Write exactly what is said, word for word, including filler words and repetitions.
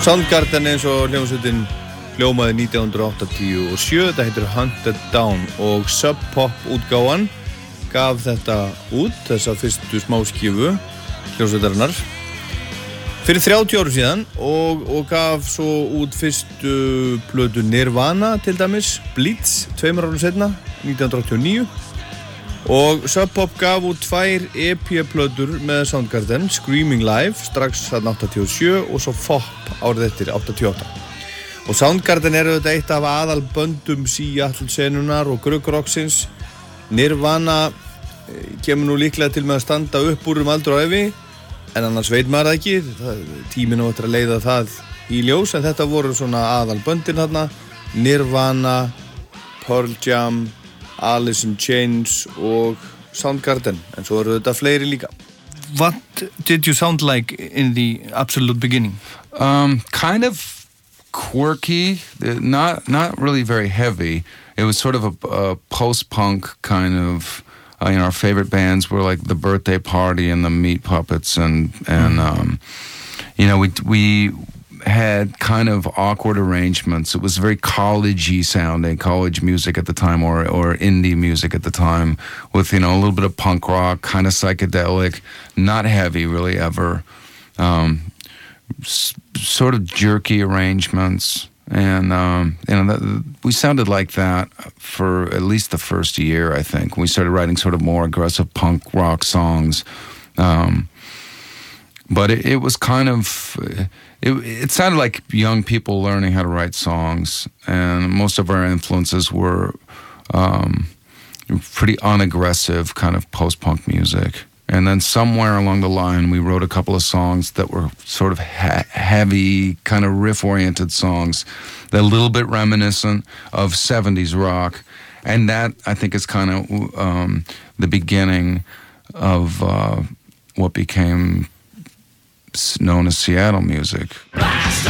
Soundgarden eins og hljómsveitin hljómaði nítján hundruð áttatíu og sjö, þetta heitir Hunted Down og Sub Pop útgáfan gaf þetta út, þessa fyrstu smáskífu hljómsveitarinnar fyrir þrjátíu árum síðan og, og gaf svo út fyrstu plötu Nirvana til dæmis, Bleach, tveimur árum seinna, nítján hundruð áttatíu og níu og Sub Pop gaf út tvær E P-plötur með Soundgarden, Screaming Live, strax þarna áttatíu og sjö og svo F O P árið eftir áttatíu og átta. Og Soundgarden eru þetta eitt af aðalböndum Seattle-senunar og grugg-rocksins. Nirvana kemur nú líklega til með að standa upp úr um aldur og ævi, en annars veit maður það ekki, það, tíminn á eftir að leiða það í ljós, en þetta voru svona aðalböndin þarna, Nirvana, Pearl Jam, Alice in Chains og Soundgarden, en svo eru þetta fleiri líka. What did you sound like in the absolute beginning? Um, kind of quirky, not not really very heavy. It was sort of a, a post-punk kind of, uh, you know, our favorite bands were like The Birthday Party and the Meat Puppets, and and um, you know, we we had kind of awkward arrangements. It was very college-y sounding, college music at the time, or or indie music at the time, with, you know, a little bit of punk rock, kind of psychedelic, not heavy really ever, um, s- sort of jerky arrangements, and um, you know, that, we sounded like that for at least the first year, I think. We started writing sort of more aggressive punk rock songs, um, but it, it was kind of. It, it sounded like young people learning how to write songs, and most of our influences were um, pretty unaggressive kind of post-punk music. And then somewhere along the line, we wrote a couple of songs that were sort of ha- heavy, kind of riff-oriented songs, that a little bit reminiscent of seventies rock. And that, I think, is kind of um, the beginning of uh, what became known as Seattle music.